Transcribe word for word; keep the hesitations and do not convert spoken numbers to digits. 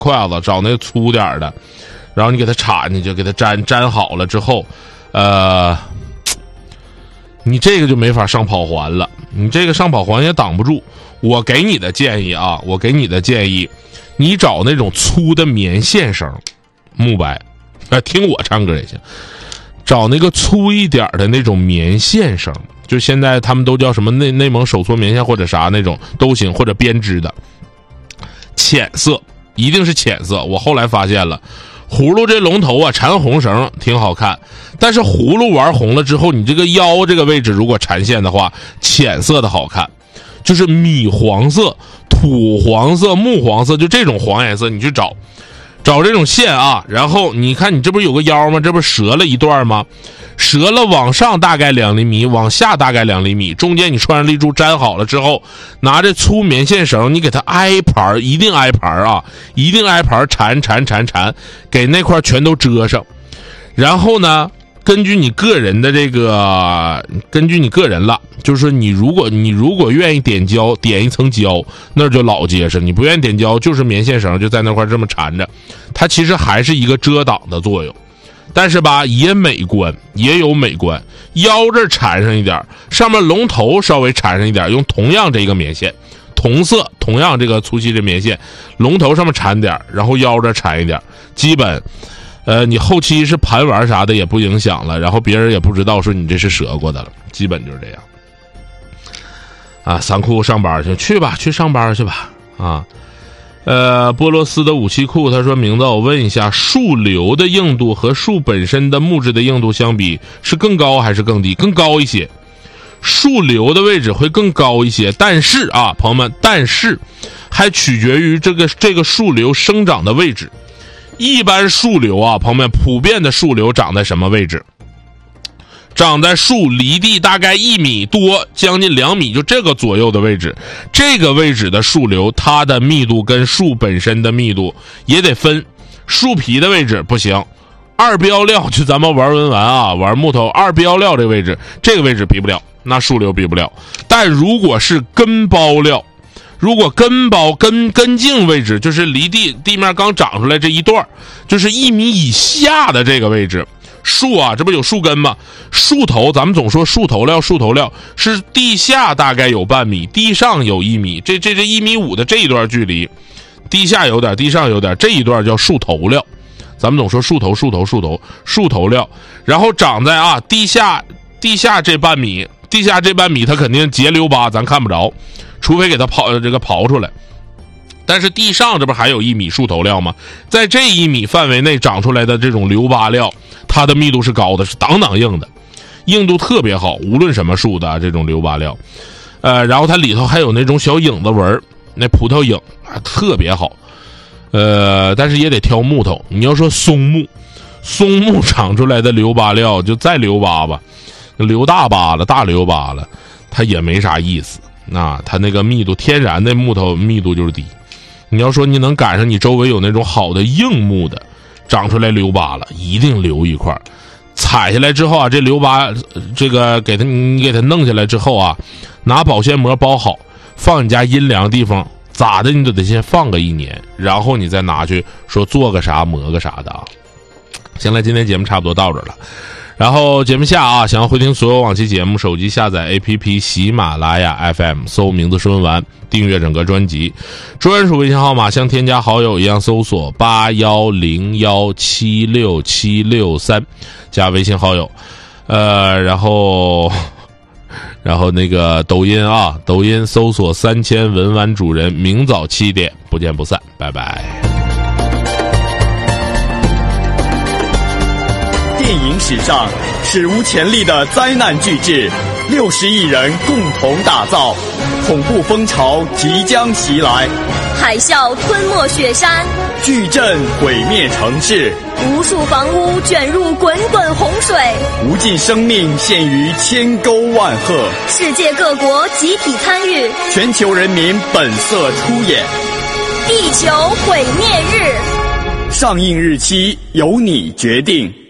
筷子，找那个粗点的，然后你给它铲进去，给它粘粘好了之后，呃，你这个就没法上跑环了，你这个上跑环也挡不住。我给你的建议啊，我给你的建议，你找那种粗的棉线绳，木白，啊，听我唱歌也行。找那个粗一点的那种棉线绳，就现在他们都叫什么内内蒙手搓棉线或者啥那种都行，或者编织的，浅色，一定是浅色。我后来发现了，葫芦这龙头啊缠红绳挺好看，但是葫芦玩红了之后，你这个腰这个位置如果缠线的话，浅色的好看，就是米黄色、土黄色、木黄色，就这种黄颜色你去找。找这种线啊，然后你看你这不是有个腰吗？这不是折了一段吗？折了往上大概两厘米，往下大概两厘米，中间你穿上立柱粘好了之后，拿着粗棉线绳，你给它挨盘，一定挨盘啊，一定挨盘缠缠缠缠，给那块全都遮上。然后呢，根据你个人的这个，根据你个人了，就是你如果你如果愿意点胶，点一层胶，那就老结实；你不愿意点胶，就是棉线绳就在那块这么缠着，它其实还是一个遮挡的作用，但是吧也美观，也有美观。腰这缠上一点，上面龙头稍微缠上一点，用同样这个棉线，同色同样这个粗细的棉线，龙头上面缠点，然后腰这缠一点，基本。呃，你后期是盘玩啥的也不影响了，然后别人也不知道说你这是折过的了，基本就是这样。啊，三库上班去，去吧，去上班去吧。啊，呃，波罗斯的武器库，他说：“明子，我问一下，树瘤的硬度和树本身的木质的硬度相比，是更高还是更低？更高一些，树瘤的位置会更高一些，但是啊，朋友们，但是还取决于这个这个树瘤生长的位置。”一般树瘤啊，朋友们，普遍的树瘤长在什么位置？长在树离地大概一米多，将近两米，就这个左右的位置。这个位置的树瘤，它的密度跟树本身的密度也得分。树皮的位置不行，二标料就咱们玩文玩啊，玩木头二标料这个位置，这个位置比不了，那树瘤比不了。但如果是根包料，如果根包根根茎位置，就是离地地面刚长出来这一段，就是一米以下的这个位置，树啊，这不有树根吗？树头咱们总说树头料，树头料是地下大概有半米，地上有一米，这这这一米五的这一段距离，地下有点，地上有点，这一段叫树头料。咱们总说树头，树头，树头，树头料，然后长在啊地下地下这半米，地下这半米它肯定结瘤疤，咱看不着。除非给它刨这个刨出来，但是地上这不还有一米树头料吗？在这一米范围内长出来的这种瘤疤料，它的密度是高的，是当当硬的，硬度特别好，无论什么树的这种瘤疤料，呃，然后它里头还有那种小影子纹，那葡萄影啊特别好，呃，但是也得挑木头。你要说松木，松木长出来的瘤疤料就再瘤疤吧，瘤大疤了，大瘤疤了，它也没啥意思。那它那个密度，天然的木头密度就是低。你要说你能赶上你周围有那种好的硬木的，长出来瘤疤了，一定留一块。采下来之后啊，这瘤疤这个给它你给它弄下来之后啊，拿保鲜膜包好，放你家阴凉地方，咋的你都得先放个一年，然后你再拿去说做个啥磨个啥的啊。行了，今天节目差不多到这了。然后节目下啊，想要回听所有往期节目，手机下载 A P P 喜马拉雅 F M， 搜名字说文玩，订阅整个专辑。专属微信号码像添加好友一样搜索八一零一七六七六三，加微信好友。呃，然后然后那个抖音啊，抖音搜索三千文玩主人，明早七点不见不散，拜拜。 电影史上史无前例的灾难巨制，六十亿人共同打造，恐怖风潮即将袭来， 海啸吞没雪山， 巨震毁灭城市， 无数房屋卷入滚滚洪水， 无尽生命陷于千沟万壑， 世界各国集体参与， 全球人民本色出演， 地球毁灭日， 上映日期由你决定。